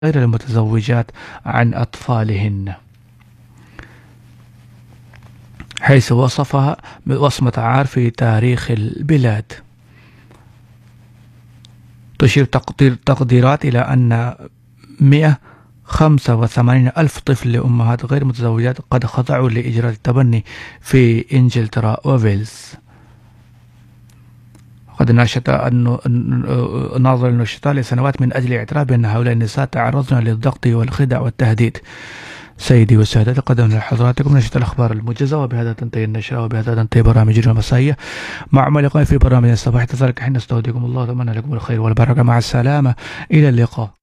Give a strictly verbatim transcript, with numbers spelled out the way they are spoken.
غير المتزوجات عن أطفالهن، حيث وصفها بوصمة عار في تاريخ البلاد. تشير تقدير تقديرات إلى أن مئة وخمسة وثمانين ألف طفل لأمهات غير متزوجات قد خضعوا لإجراء التبني في إنجلترا وويلز. قد ناشط ناظر النشطاء لسنوات من أجل الاعتراف بأن هؤلاء النساء تعرضن للضغط والخدع والتهديد. سيدي وسادتي، قدمنا لحضراتكم نشرة الأخبار الموجزة، وبهذا تنتهي النشرة، وبهذا تنتهي برامجنا المسائية. مع لقاء في برامج الصباح، تذلك حين نستودعكم الله، أتمنى لكم الخير والبركة. مع السلامة، إلى اللقاء.